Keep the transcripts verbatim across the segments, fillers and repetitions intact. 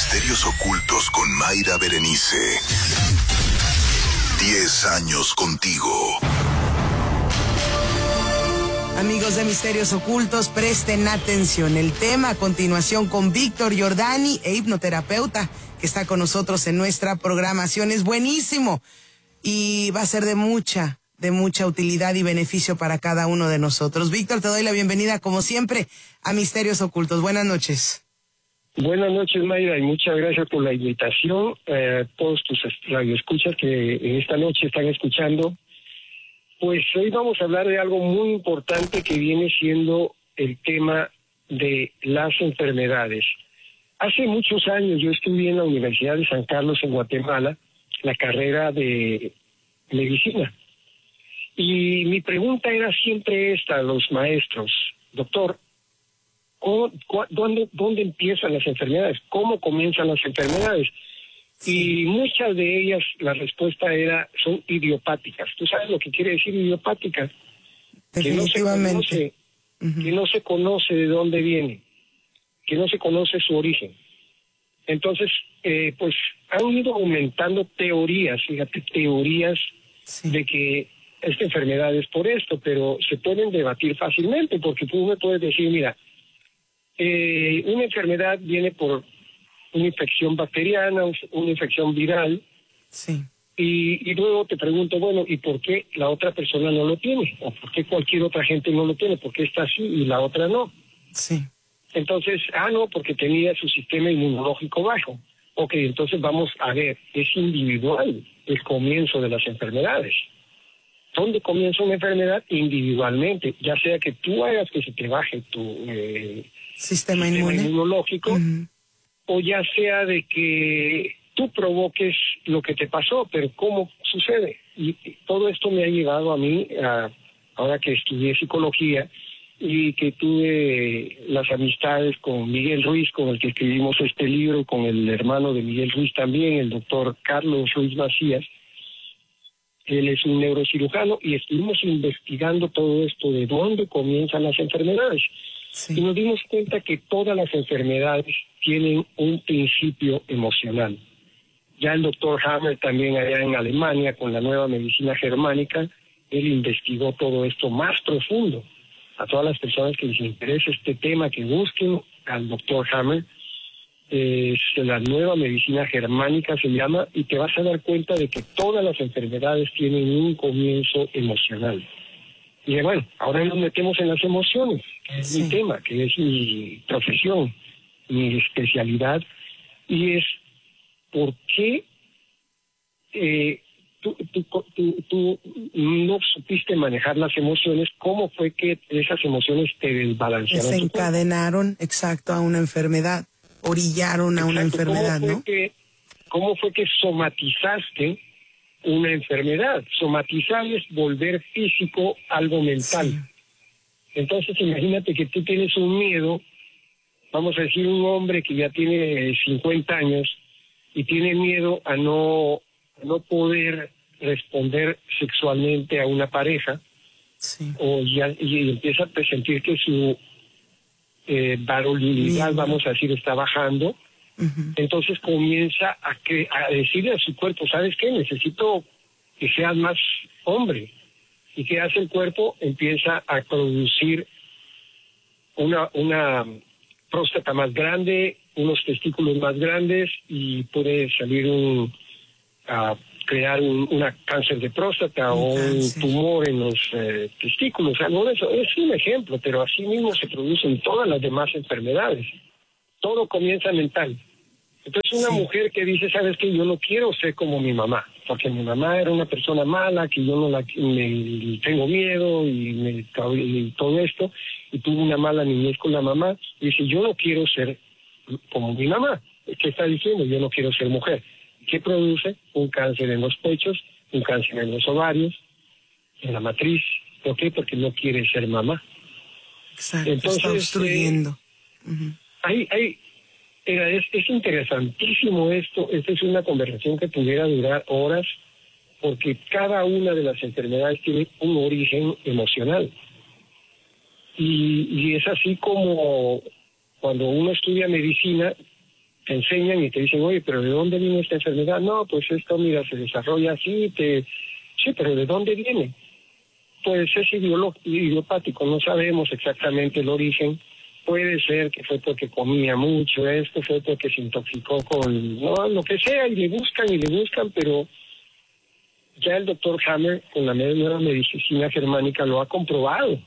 Misterios Ocultos con Mayra Berenice. Diez años contigo. Amigos de Misterios Ocultos, presten atención. El tema a continuación con Víctor Giordani, e hipnoterapeuta, que está con nosotros en nuestra programación. Es buenísimo y va a ser de mucha, de mucha utilidad y beneficio para cada uno de nosotros. Víctor, te doy la bienvenida, como siempre, a Misterios Ocultos. Buenas noches. Buenas noches, Mayra, y muchas gracias por la invitación. Eh, todos tus radioescuchas que en esta noche están escuchando. Pues hoy vamos a hablar de algo muy importante que viene siendo el tema de las enfermedades. Hace muchos años yo estudié en la Universidad de San Carlos en Guatemala, la carrera de medicina. Y mi pregunta era siempre esta a los maestros: doctor, ¿cómo, cu, dónde, ¿dónde empiezan las enfermedades? ¿Cómo comienzan las enfermedades? Sí. Y muchas de ellas, la respuesta era, son idiopáticas. ¿Tú sabes lo que quiere decir idiopática? Definitivamente. Que no se conoce, uh-huh. que no se conoce de dónde viene, que no se conoce su origen. Entonces, eh, pues han ido aumentando teorías, fíjate, teorías sí. de que esta enfermedad es por esto, pero se pueden debatir fácilmente, porque tú me puedes decir, mira, eh, una enfermedad viene por una infección bacteriana, una infección viral, sí. y, y luego te pregunto, bueno, ¿y por qué la otra persona no lo tiene? ¿O por qué cualquier otra gente no lo tiene? ¿Por qué esta sí y la otra no? Sí. Entonces, ah, no, porque tenía su sistema inmunológico bajo. Ok, entonces vamos a ver, es individual el comienzo de las enfermedades. ¿Dónde comienza una enfermedad? Individualmente, ya sea que tú hagas que se te baje tu eh, sistema, sistema inmune. inmunológico, uh-huh. o ya sea de que tú provoques lo que te pasó, pero ¿cómo sucede? Y, y todo esto me ha llevado a mí, a, ahora que estudié psicología y que tuve las amistades con Miguel Ruiz, con el que escribimos este libro, con el hermano de Miguel Ruiz también, el doctor Carlos Ruiz Macías. Él es un neurocirujano y estuvimos investigando todo esto de dónde comienzan las enfermedades. Sí. Y nos dimos cuenta que todas las enfermedades tienen un principio emocional. Ya el doctor Hammer, también allá en Alemania, con la nueva medicina germánica, él investigó todo esto más profundo. A todas las personas que les interesa este tema, que busquen al doctor Hammer, es la nueva medicina germánica se llama, y te vas a dar cuenta de que todas las enfermedades tienen un comienzo emocional. Y bueno, ahora nos metemos en las emociones, que es sí. mi tema, que es mi profesión, mi especialidad, y es por qué eh, tú, tú, tú, tú no supiste manejar las emociones, cómo fue que esas emociones te desbalancearon. Desencadenaron, exacto, a una enfermedad, orillaron a exacto, una enfermedad, ¿cómo fue ¿no? Que, ¿Cómo fue que somatizaste una enfermedad? Somatizar es volver físico algo mental. Sí. Entonces imagínate que tú tienes un miedo, vamos a decir un hombre que ya tiene cincuenta años y tiene miedo a no, a no poder responder sexualmente a una pareja, sí. o ya, y empieza a sentir que su eh, varonilidad, vamos a decir, está bajando. Uh-huh. Entonces comienza a, que, a decirle a su cuerpo, ¿sabes qué? Necesito que seas más hombre. ¿Y qué hace el cuerpo? Empieza a producir una, una próstata más grande, unos testículos más grandes, y puede salir un, a crear un una cáncer de próstata un o cáncer. un tumor en los eh, testículos. Algo de eso. Es un ejemplo, pero así mismo se producen todas las demás enfermedades. Todo comienza mental. Entonces una sí. mujer que dice, ¿sabes qué? Yo no quiero ser como mi mamá, porque mi mamá era una persona mala, que yo no la me, tengo miedo y, me, y todo esto, y tuve una mala niñez con la mamá, y dice, yo no quiero ser como mi mamá. ¿Qué está diciendo? Yo no quiero ser mujer. ¿Qué produce? Un cáncer en los pechos, un cáncer en los ovarios, en la matriz. ¿Por qué? Porque no quiere ser mamá. Exacto, entonces, está obstruyendo. Eh, uh-huh. hay, hay, es, es interesantísimo esto. Esta es una conversación que pudiera durar horas, porque cada una de las enfermedades tiene un origen emocional. Y, y es así como cuando uno estudia medicina, te enseñan y te dicen, oye, pero ¿de dónde viene esta enfermedad? No, pues esto, mira, se desarrolla así, te... sí, pero ¿de dónde viene? Pues es idiopático, no sabemos exactamente el origen. Puede ser que fue porque comía mucho, esto fue porque se intoxicó con, no, lo que sea, y le buscan y le buscan, pero ya el doctor Hammer, con la nueva medicina germánica, lo ha comprobado.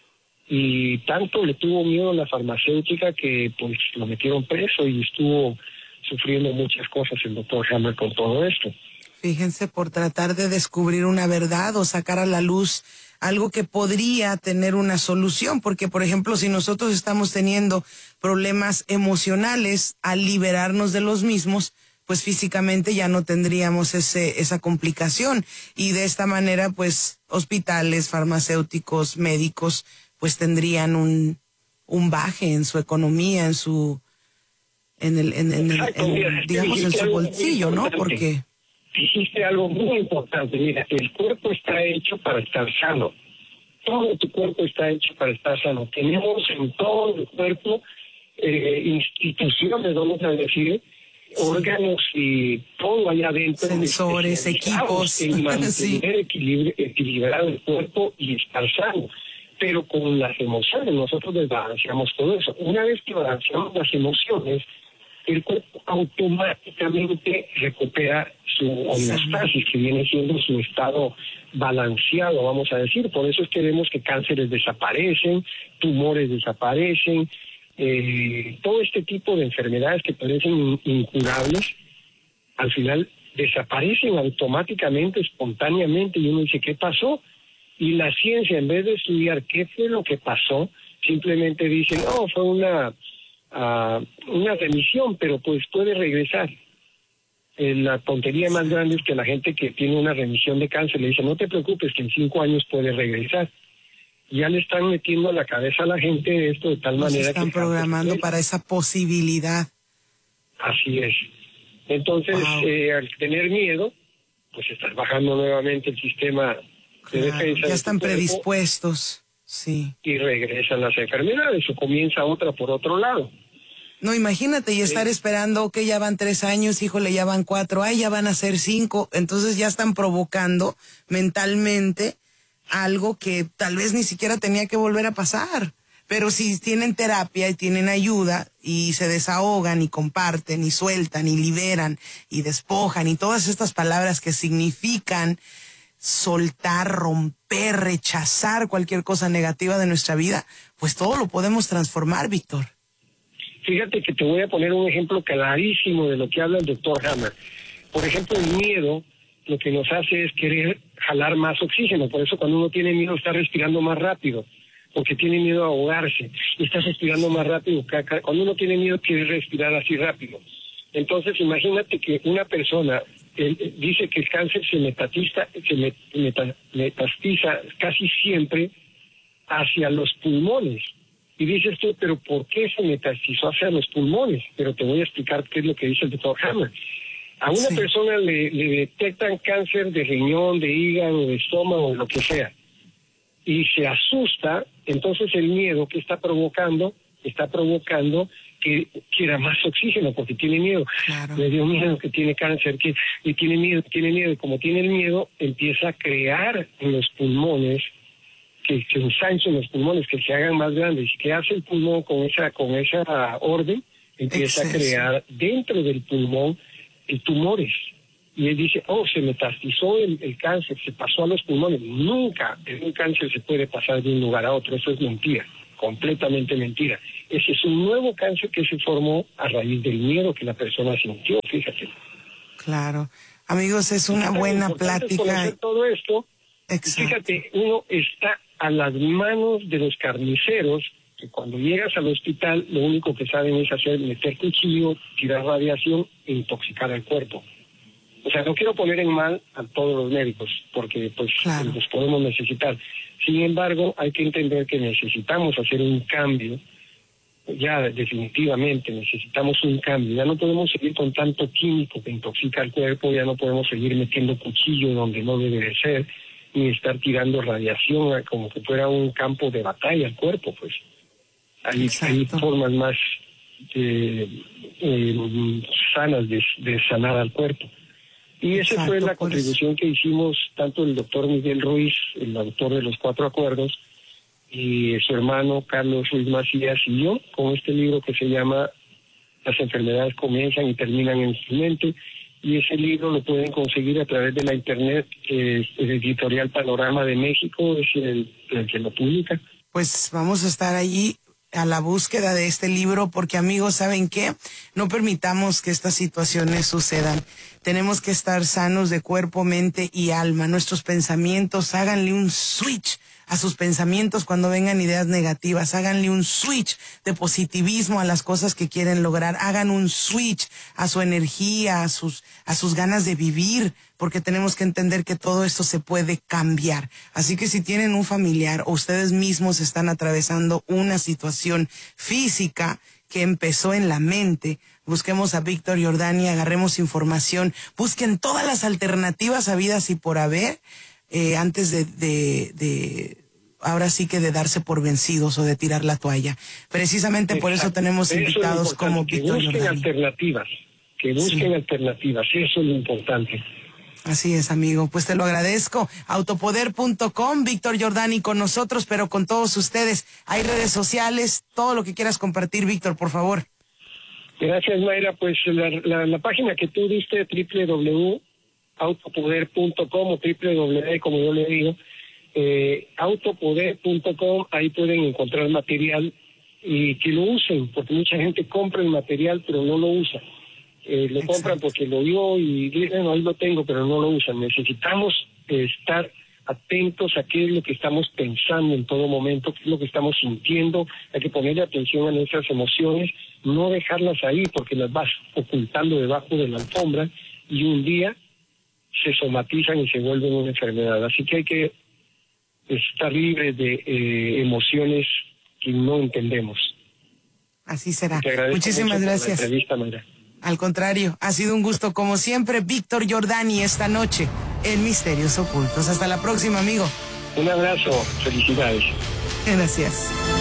Y tanto le tuvo miedo a la farmacéutica que pues lo metieron preso y estuvo sufriendo muchas cosas el doctor Hammer con todo esto. Fíjense, por tratar de descubrir una verdad o sacar a la luz algo que podría tener una solución, porque por ejemplo, si nosotros estamos teniendo problemas emocionales, al liberarnos de los mismos, pues físicamente ya no tendríamos ese esa complicación, y de esta manera pues hospitales, farmacéuticos, médicos pues tendrían un un baje en su economía, en su en el en, en, Exacto, en, mira, en digamos en su bolsillo, ¿no? Porque dijiste algo muy importante. Mira, el cuerpo está hecho para estar sano. Todo tu cuerpo está hecho para estar sano. Tenemos en todo el cuerpo eh, instituciones, vamos a decir, órganos y todo allá adentro. Sensores, equipos. En mantener Sí. equilibrio, equilibrado el cuerpo y estar sano. Pero con las emociones nosotros desbalanceamos todo eso. Una vez que balanceamos las emociones, el cuerpo automáticamente recupera su homeostasis, que viene siendo su estado balanceado, vamos a decir. Por eso es que vemos que cánceres desaparecen, tumores desaparecen, eh, todo este tipo de enfermedades que parecen incurables, al final desaparecen automáticamente, espontáneamente, y uno dice, ¿qué pasó? Y la ciencia, en vez de estudiar qué fue lo que pasó, simplemente dice, no, fue una... Uh, una remisión, pero pues puede regresar. Eh, la tontería más grande es que la gente que tiene una remisión de cáncer le dice, no te preocupes, que en cinco años puede regresar. Ya le están metiendo a la cabeza a la gente esto de tal nos manera están que... están programando para esa posibilidad. Así es. Entonces, Wow. eh, al tener miedo, pues estás bajando nuevamente el sistema de Claro, defensa. ya de están tu cuerpo predispuestos, sí. y regresan las enfermedades o comienza otra por otro lado. No, imagínate, y estar Sí. esperando que ya van tres años, híjole, ya van cuatro, ay, ya van a ser cinco, entonces ya están provocando mentalmente algo que tal vez ni siquiera tenía que volver a pasar. Pero si tienen terapia y tienen ayuda y se desahogan y comparten y sueltan y liberan y despojan y todas estas palabras que significan soltar, romper, rechazar cualquier cosa negativa de nuestra vida, pues todo lo podemos transformar, Víctor. Fíjate que te voy a poner un ejemplo clarísimo de lo que habla el doctor Hammer. Por ejemplo, el miedo lo que nos hace es querer jalar más oxígeno. Por eso cuando uno tiene miedo está respirando más rápido, porque tiene miedo a ahogarse. Y está respirando más rápido. Cuando uno tiene miedo quiere respirar así rápido. Entonces imagínate que una persona él, dice que el cáncer se metatiza, se met, meta, metastiza casi siempre hacia los pulmones. Y dices tú, pero ¿por qué se metastizó hacia los pulmones? Pero te voy a explicar qué es lo que dice el doctor Hammer. A una sí. persona le, le detectan cáncer de riñón, de hígado, de estómago, de lo que sea, y se asusta, entonces el miedo que está provocando, está provocando que quiera más oxígeno, porque tiene miedo. Claro. Le dio miedo que tiene cáncer, que y tiene miedo, tiene miedo, y como tiene el miedo, empieza a crear en los pulmones, que se ensanchen los pulmones, que se hagan más grandes, y que hace el pulmón con esa con esa orden, empieza Exceso. a crear dentro del pulmón el tumores. Y él dice, oh, se metastizó el, el cáncer, se pasó a los pulmones. Nunca en un cáncer se puede pasar de un lugar a otro, eso es mentira, completamente mentira. Ese es un nuevo cáncer que se formó a raíz del miedo que la persona sintió, fíjate. Claro. Amigos, es una buena plática. Conocer todo esto, Exacto. Fíjate, uno está a las manos de los carniceros, que cuando llegas al hospital lo único que saben es hacer, meter cuchillo, tirar radiación e intoxicar al cuerpo. O sea, no quiero poner en mal a todos los médicos, porque pues claro. los podemos necesitar. Sin embargo, hay que entender que necesitamos hacer un cambio, ya definitivamente necesitamos un cambio. Ya no podemos seguir con tanto químico que intoxica el cuerpo, ya no podemos seguir metiendo cuchillo donde no debe de ser, ni estar tirando radiación como que fuera un campo de batalla al cuerpo, pues. Hay, hay formas más eh, eh, sanas de, de sanar al cuerpo. Y esa Exacto, fue la por contribución eso. que hicimos tanto el doctor Miguel Ruiz, el autor de los Cuatro Acuerdos, y su hermano Carlos Ruiz Macías y yo, con este libro que se llama Las enfermedades comienzan y terminan en su mente. Y ese libro lo pueden conseguir a través de la internet, eh, el editorial Panorama de México es el, el que lo publica. Pues vamos a estar allí a la búsqueda de este libro, porque amigos, ¿saben qué? No permitamos que estas situaciones sucedan. Tenemos que estar sanos de cuerpo, mente y alma. Nuestros pensamientos, háganle un switch a sus pensamientos cuando vengan ideas negativas. Háganle un switch de positivismo a las cosas que quieren lograr. Hagan un switch a su energía, a sus, a sus ganas de vivir, porque tenemos que entender que todo esto se puede cambiar. Así que si tienen un familiar o ustedes mismos están atravesando una situación física que empezó en la mente, busquemos a Víctor Jordani, agarremos información, busquen todas las alternativas habidas y por haber, eh, antes de, de, de, ahora sí que de darse por vencidos o de tirar la toalla. Precisamente por eso tenemos Eso invitados es como que Víctor busquen Jordani. alternativas, que busquen Sí. alternativas, eso es lo importante. Así es, amigo. Pues te lo agradezco. autopoder punto com, Víctor Jordani con nosotros, pero con todos ustedes. Hay redes sociales, todo lo que quieras compartir, Víctor, por favor. Gracias, Mayra. Pues la, la, la página que tú diste, doble u doble u doble u punto autopoder punto com o doble u doble u doble u, como yo le digo, eh, autopoder punto com, ahí pueden encontrar material y que lo usen, porque mucha gente compra el material pero no lo usa. Eh, lo Exacto. compran porque lo vio y dicen, no, ahí lo tengo, pero no lo usan. Necesitamos eh, estar atentos a qué es lo que estamos pensando en todo momento, qué es lo que estamos sintiendo. Hay que ponerle atención a nuestras emociones, no dejarlas ahí porque las vas ocultando debajo de la alfombra y un día se somatizan y se vuelven una enfermedad. Así que hay que estar libres de eh, emociones que no entendemos. Así será. Te agradezco Muchísimas mucho por gracias. la entrevista, Mayra. Al contrario, ha sido un gusto como siempre. Víctor Jordani esta noche en Misterios Ocultos. Hasta la próxima, amigo. Un abrazo, felicidades. Gracias.